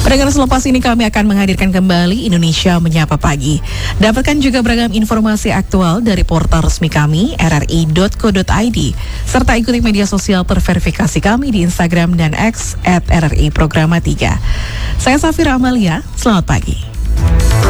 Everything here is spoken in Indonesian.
Pendengar, selepas ini kami akan menghadirkan kembali Indonesia Menyapa Pagi. Dapatkan juga beragam informasi aktual dari portal resmi kami rri.co.id serta ikuti media sosial terverifikasi kami di Instagram dan X @RRI Programa 3. Saya Safira Amalia, selamat pagi.